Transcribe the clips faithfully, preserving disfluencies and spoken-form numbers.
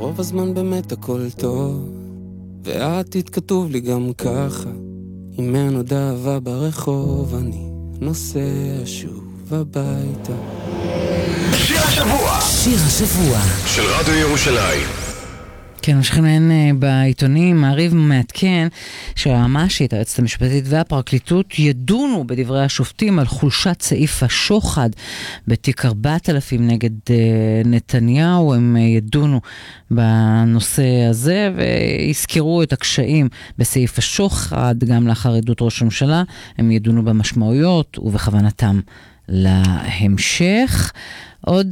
רוב הזמן באמת הכל טוב, והעתיד כתוב לי גם ככה. אם אין עוד אהבה ברחוב, אני נוסע שוב הביתה. שיר השבוע, שיר השבוע של רדיו ירושלים. כן, ממשיכים לעניין בעיתונים. מעריב מעדכן שהיועמ"שית, היועצת המשפטית והפרקליטות ידונו בדברי השופטים על חולשת סעיף השוחד בתיק ארבעת אלפים נגד נתניהו. הם ידונו בנושא הזה ויזכרו את הקשיים בסעיף השוחד גם לאחר עדות ראש הממשלה. הם ידונו במשמעויות ובכוונתם להמשך. עוד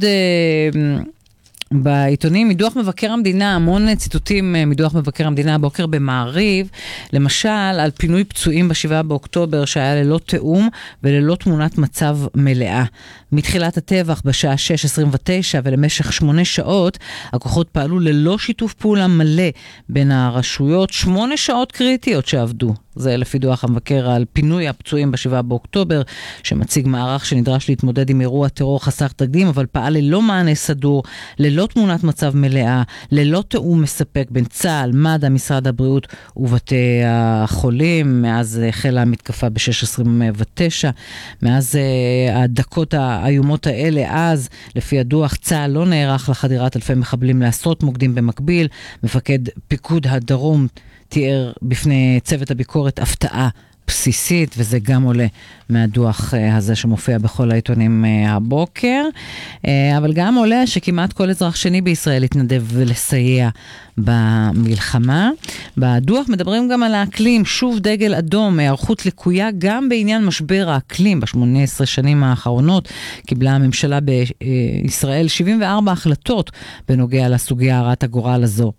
בעיתונים, מדוח מבקר המדינה, המון ציטוטים מדוח מבקר המדינה הבוקר במעריב, למשל על פינוי פצועים בשבעה באוקטובר שהיה ללא תאום וללא תמונת מצב מלאה. מתחילת הטבח בשעה שש עשרים ותשע ולמשך שמונה שעות, הכוחות פעלו ללא שיתוף פעולה מלא בין הרשויות, שמונה שעות קריטיות שעבדו. זה לפי דוח המבקר על פינוי הפצועים בשבעה באוקטובר, שמציג מערך שנדרש להתמודד עם אירוע טרור חסר תקדים, אבל פעל ללא מענה סדור, ללא תמונת מצב מלאה, ללא תאום מספק בין צה"ל, מד"א, משרד הבריאות ובתי החולים. מאז החלה המתקפה ב-שש עשרים ותשע, מאז הדקות האיומות האלה, אז לפי הדוח צה"ל לא נערך לחדירת אלפי מחבלים לעשרות מוקדים במקביל. מפקד פיקוד הדרום תיאר בפני צוות הביקורת הפתעה בסיסית, וזה גם עולה מהדוח הזה שמופיע בכל העיתונים הבוקר. אבל גם עולה שכמעט כל אזרח שני בישראל התנדב ולסייע במלחמה. בדוח מדברים גם על האקלים, שוב דגל אדום, הערכות לקויה גם בעניין משבר האקלים. ב-שמונה עשרה שנים האחרונות קיבלה הממשלה בישראל שבעים וארבע החלטות בנוגע לסוגיה הרת הגורל הזו,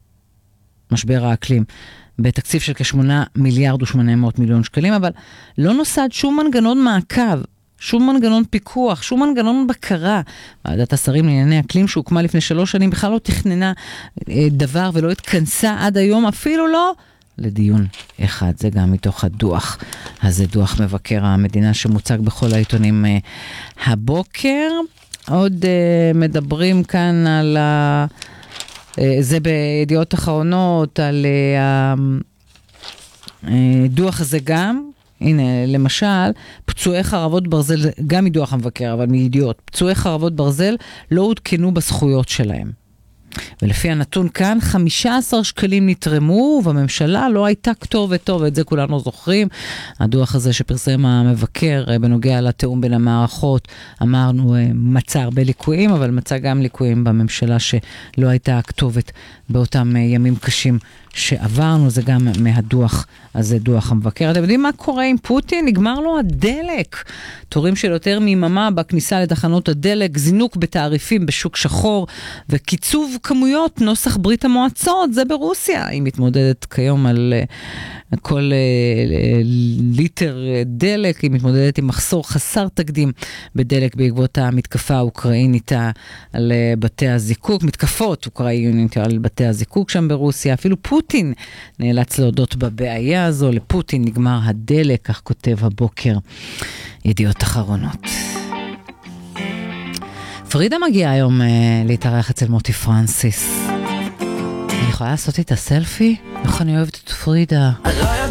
משבר האקלים, בתקציב של כשמונה מיליארד ושמונה מאות מיליון שקלים, אבל לא נוסד שום מנגנון מעקב, שום מנגנון פיקוח, שום מנגנון בקרה. ועדת השרים לענייני אקלים שהוקמה לפני שלוש שנים בכלל לא תכננה דבר ולא התכנסה עד היום, אפילו לא לדיון אחד. זה גם מתוך הדוח הזה, דוח מבקר המדינה שמוצג בכל העיתונים הבוקר. עוד מדברים כאן על ה... זה בידיעות אחרונות, על הדוח הזה גם. הנה, למשל, פצועי חרבות ברזל, גם מדוח המבקר, אבל מידיעות, פצועי חרבות ברזל לא עודכנו בזכויות שלהם. ולפי הנתון כאן, חמישה עשר שקלים נתרמו, ובממשלה לא הייתה כתובת טוב, ואת זה כולנו זוכרים. הדוח הזה שפרסם המבקר בנוגע לתאום בין המערכות, אמרנו, מצא הרבה ליקויים, אבל מצא גם ליקויים בממשלה שלא הייתה כתובת באותם ימים קשים שעברנו. זה גם מהדוח הזה, דוח המבקר. אתם יודעים מה קורה עם פוטין? נגמר לו הדלק. תורים של יותר מיממה בכניסה לתחנות הדלק, זינוק בתעריפים בשוק שחור, וקיצוב כמויות נוסח ברית המועצות. זה ברוסיה. היא מתמודדת כיום על כל ליטר דלק, היא מתמודדת עם מחסור חסר תקדים בדלק בעקבות המתקפה האוקראינית על בתי הזיקוק, מתקפות אוקראינית על בתי הזיקוק שם ברוסיה. אפילו פוטין נאלץ להודות בבעיה הזו. לפוטין נגמר הדלק, כך כותב הבוקר ידיעות אחרונות. פרידה מגיעה היום להתארח אצל מוטי פרנסיס. אני יכולה לעשות איתה סלפי? איך אני אוהבת את פרידה.